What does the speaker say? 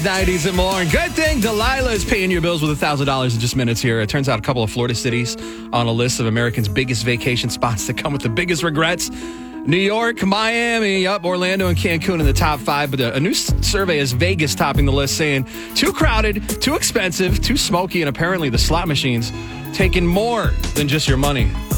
90s and more. And good thing Delilah is paying your bills with $1,000 in just minutes here. It turns out a couple of Florida cities on a list of Americans' biggest vacation spots that come with the biggest regrets. New York, Miami, Orlando, and Cancun in the top 5. But a new survey is Vegas topping the list, saying too crowded, too expensive, too smoky, and apparently the slot machines taking more than just your money.